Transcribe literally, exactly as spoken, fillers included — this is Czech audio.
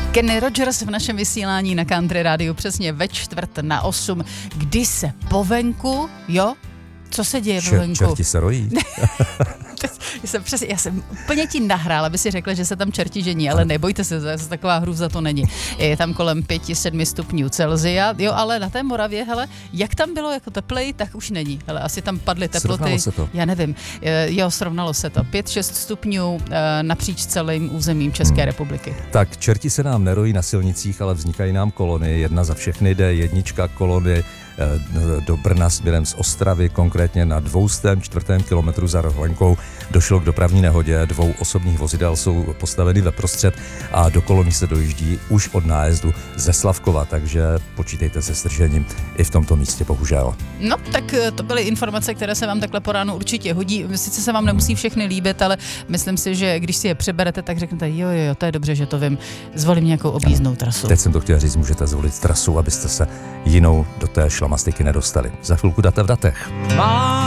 Kenny Rogers v našem vysílání na Country Rádiu přesně ve čtvrt na osm, kdy se po venku, jo, co se děje po venku? Čerti se rojí. Já jsem, přes, já jsem úplně ti nahrál, aby si řekla, že se tam čerti žení, ale nebojte se, zase taková hrůza to není. Je tam kolem pět sedm stupňů Celsia, jo, ale na té Moravě, hele, jak tam bylo jako teplej, tak už není. Hele, asi tam padly teploty. Srovnalo se to. Já nevím. Jo, srovnalo se to. pět šest stupňů napříč celým územím České hmm. republiky. Tak čerti se nám nerojí na silnicích, ale vznikají nám kolony. Jedna za všechny jde jednička kolony do Brna směrem z Ostravy, konkrétně na dvoustém čtvrtém kilometru za Rohlenkou došlo k dopravní nehodě, dvou osobních vozidel jsou postaveny ve prostřed a do kolony se dojíždí už od nájezdu ze Slavkova, takže počítejte se stržením i v tomto místě, bohužel. No, tak to byly informace, které se vám takhle po ránu určitě hodí. Sice se vám nemusí všechny líbit, ale myslím si, že když si je přeberete, tak řeknete, jo, jo, jo, to je dobře, že to vím, zvolím nějakou objízdnou trasu. Teď jsem to chtěl říct, můžete zvolit trasu, abyste se jinou do té šlamastiky nedostali. Za chvilku data v datech.